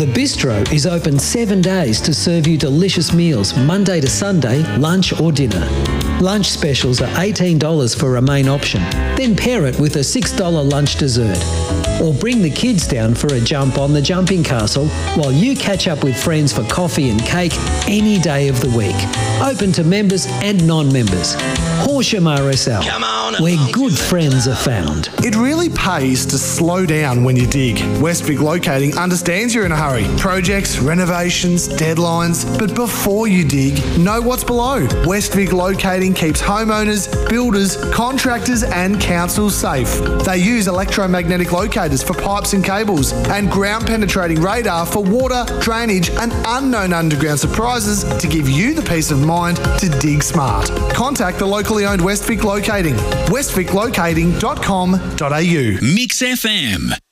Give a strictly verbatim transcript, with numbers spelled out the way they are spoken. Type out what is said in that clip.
The Bistro is open seven days to serve you delicious meals, Monday to Sunday, lunch or dinner. Lunch specials are eighteen dollars for a main option. Then pair it with a six dollars lunch dessert. Or bring the kids down for a jump on the jumping castle while you catch up with friends for coffee and cake any day of the week. Open to members and non-members. Horsham R S L, where good friends are found. It really pays to slow down when you dig. Westvic Locating understands you're in a hurry. Projects, renovations, deadlines. But before you dig, know what's below. Westvic Locating keeps homeowners, builders, contractors and councils safe. They use electromagnetic locators for pipes and cables and ground-penetrating radar for water, drainage and unknown underground surprises to give you the peace of mind to dig smart. Contact the locally owned Westvic Locating. westvic locating dot com dot a u. Mix F M.